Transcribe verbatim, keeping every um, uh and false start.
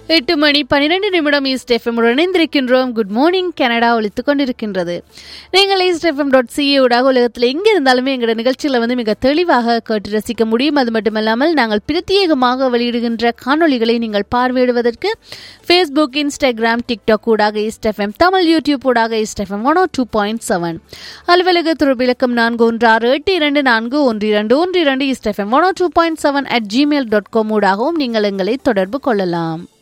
எட்டு மணி பனிரெண்டு நிமிடம் ஈஸ்ட் எஃப்எம் இணைந்திருக்கின்றோம். குட் மார்னிங் கனடா ஒலித்துக் கொண்டிருக்கின்றது. நீங்கள் ஈஸ்ட் எஃப்எம் டாட் சிஏ ஊடாக உலகத்தில் எங்கே இருந்தாலுமே எங்களோட நிகழ்ச்சிகளை வந்து மிக தெளிவாக கேட்டு ரசிக்க முடியும். அது மட்டுமல்லாமல் நாங்கள் பிரத்யேகமாக வெளியிடுகின்ற காணொலிகளை நீங்கள் பார்வையிடுவதற்கு ஃபேஸ்புக், இன்ஸ்டாகிராம், டிக்டாக் ஊடாக ஈஸ்ட் எஃப்எம் தமிழ், யூடியூப் ஊடாக east FM one two point seven அலுவலக தொடர்பு இலக்கம் நான்கு ஒன்று ஆறு எட்டு இரண்டு நான்கு ஒன்று இரண்டு ஒன்று இரண்டு east FM one two point seven at Gmail dot com ஊடாகவும் நீங்கள் எங்களை தொடர்பு கொள்ளலாம்.